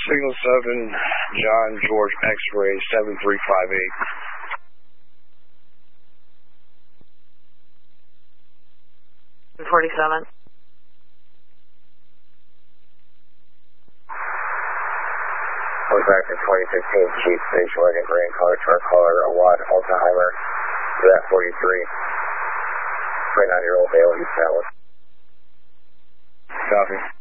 Signal 7, John George X-ray 7358. 47. Going back to 2015 Chief Station Wagon Grand Color Truck Caller Awad Alzheimer to that 43. 29-year-old male East Dallas. Copy.